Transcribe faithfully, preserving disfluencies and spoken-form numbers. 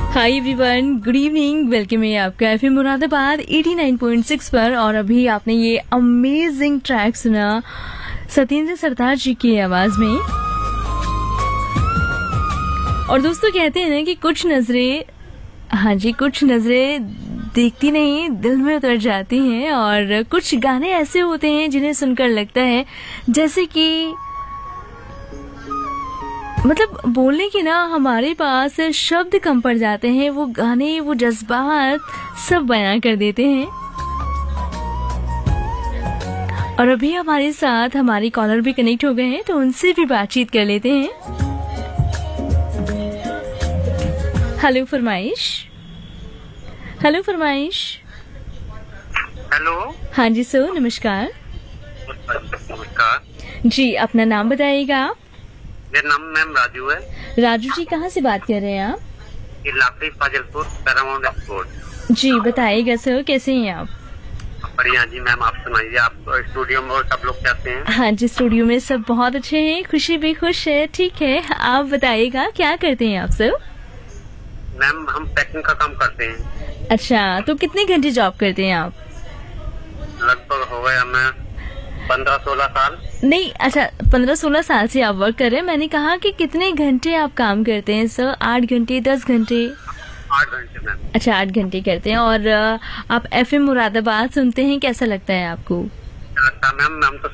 Hi everyone, good evening. Welcome है आपका FM Moradabad eighty nine point six पर। और अभी आपने ये अमेजिंग ट्रैक सुना सत्येंद्र सरताज जी की आवाज में। और दोस्तों कहते हैं ना कि कुछ नजरें, हाँ जी, कुछ नजरें देखती नहीं दिल में उतर जाती हैं। और कुछ गाने ऐसे होते हैं जिन्हें सुनकर लगता है जैसे कि मतलब बोलने की ना हमारे पास शब्द कम पड़ जाते हैं। वो गाने, वो जज्बात सब बयां कर देते हैं। और अभी हमारे साथ हमारे कॉलर भी कनेक्ट हो गए हैं, तो उनसे भी बातचीत कर लेते हैं। हेलो फरमाइश। हेलो फरमाइश। हेलो। हाँ जी सर, नमस्कार। नमस्कार जी, अपना नाम बताइएगा। मेरा नाम मैम राजू है। राजू जी, कहाँ से बात कर रहे हैं आप? ये लाखड़ी फाजिलपुर पैरामाउंट एक्सपोर्ट। जी बताइएगा सर, कैसे हैं आप? बढ़िया जी मैम, आप सुनाइए। आप स्टूडियो में और सब लोग कैसे हैं? हाँ जी, स्टूडियो में सब बहुत अच्छे हैं, खुशी भी खुश है। ठीक है, आप बताइएगा क्या करते हैं आप सर? मैम हम पैकिंग का काम करते हैं। अच्छा, तो कितने घंटे जॉब करते हैं आप? लगभग हो गए हमें पंद्रह सोलह साल। नहीं, अच्छा, पंद्रह सोलह साल से आप वर्क कर रहे हैं। मैंने कहा कि कितने घंटे आप काम करते हैं सर? आठ घंटे, दस घंटे? आठ घंटे मैम। अच्छा, आठ घंटे करते हैं। और आप एफएम मुरादाबाद सुनते हैं, कैसा लगता है आपको? लगता है मैम, हम तो